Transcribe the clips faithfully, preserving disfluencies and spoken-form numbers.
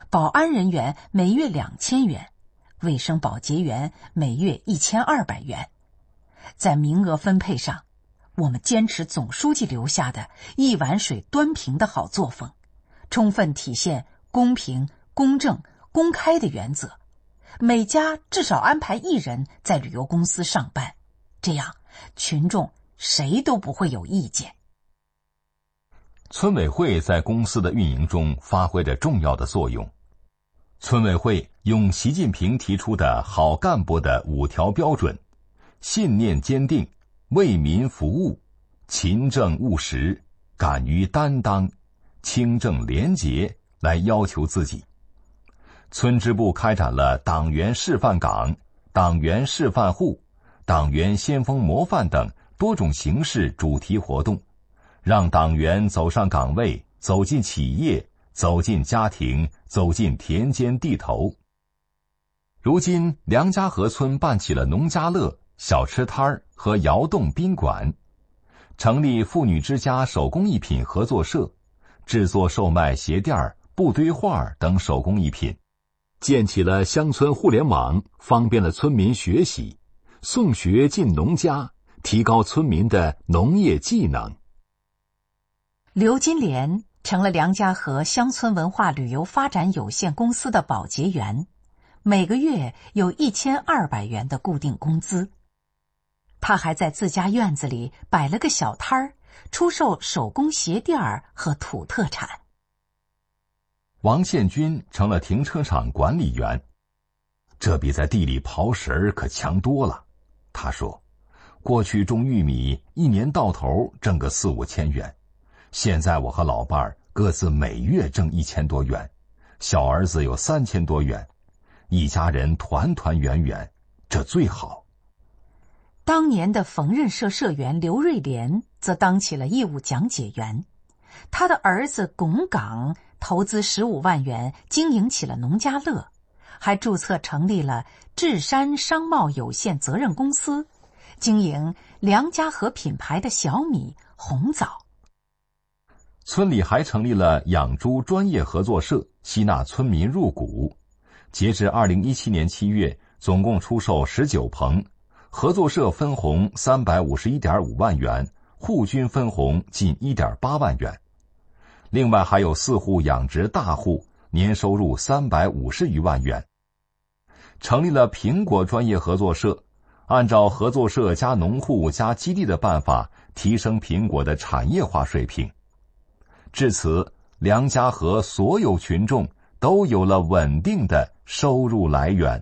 保安人员每月两千元，卫生保洁员每月一千二百元。在名额分配上，我们坚持总书记留下的一碗水端平的好作风，充分体现公平、公正、公开的原则。每家至少安排一人在旅游公司上班，这样群众谁都不会有意见。 村委会在公司的运营中发挥着重要的作用。村委会用习近平提出的好干部的五条标准：信念坚定、为民服务、勤政务实、敢于担当、清正廉洁来要求自己。村支部开展了党员示范岗、党员示范户、党员先锋模范等多种形式主题活动，让党员走上岗位，走进企业，走进家庭，走进田间地头。如今梁家河村办起了农家乐、小吃摊和窑洞宾馆，成立妇女之家手工艺品合作社，制作售卖鞋垫、布堆画等手工艺品，建起了乡村互联网，方便了村民学习，送学进农家，提高村民的农业技能。 刘金莲成了梁家河乡村文化旅游发展有限公司的保洁员，每个月有一千二百元的固定工资。他还在自家院子里摆了个小摊儿，出售手工鞋垫和土特产。 王宪军成了停车场管理员，这比在地里刨食儿可强多了。他说，过去种玉米一年到头挣个四五千元，现在我和老伴儿各自每月挣一千多元，小儿子有三千多元，一家人团团圆圆，这最好。 当年的缝纫社社员刘瑞莲则当起了业务讲解员，他的儿子龚岗投资十五万元经营起了农家乐，还注册成立了智山商贸有限责任公司，经营梁家河品牌的小米、红枣。 村里还成立了养猪专业合作社，吸纳村民入股。截至二零一七年七月，总共出售十九棚，合作社分红三百五十一点五万元，户均分红近一点八万元。另外还有四户养殖大户，年收入三百五十余万元。成立了苹果专业合作社，按照合作社加农户加基地的办法，提升苹果的产业化水平。至此，梁家河所有群众都有了稳定的收入来源。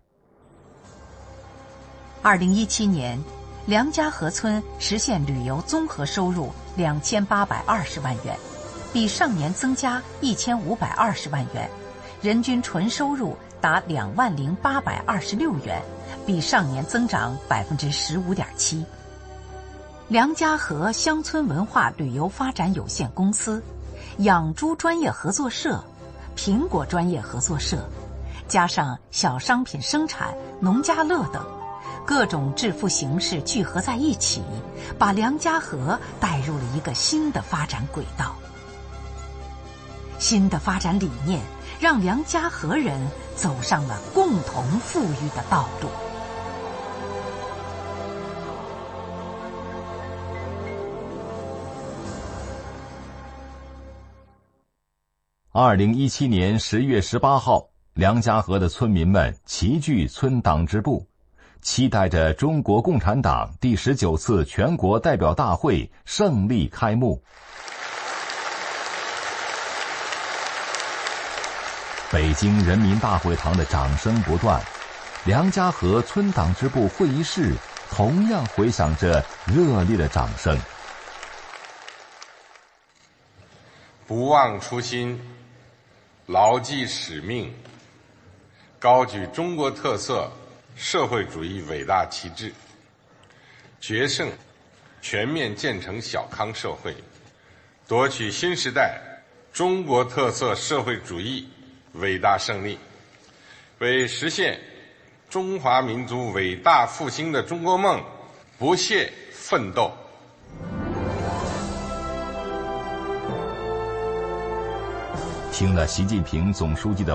二零一七年，梁家河村实现旅游综合收入两千八百二十万元，比上年增加一千五百二十万元，人均纯收入达两万零八百二十六元，比上年增长百分之十五点七。梁家河乡村文化旅游发展有限公司、养猪专业合作社、苹果专业合作社，加上小商品生产、农家乐等各种致富形式聚合在一起，把梁家河带入了一个新的发展轨道。新的发展理念让梁家河人走上了共同富裕的道路。 二零一七年十月十八号，梁家河的村民们齐聚村党支部，期待着中国共产党第十九次全国代表大会胜利开幕。北京人民大会堂的掌声不断，梁家河村党支部会议室同样回响着热烈的掌声。 不忘初心，牢记使命，高举中国特色社会主义伟大旗帜，决胜全面建成小康社会，夺取新时代中国特色社会主义伟大胜利，为实现中华民族伟大复兴的中国梦不懈奋斗。 听了习近平总书记的